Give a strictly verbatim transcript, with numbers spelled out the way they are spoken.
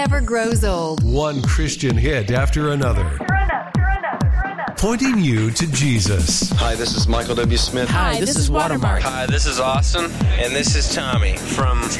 Never grows old. One Christian hit after another. Pointing you to Jesus. Hi, this is Michael W. Smith. Hi, this, this is Watermark. Hi, this is Austin. And this is Tommy from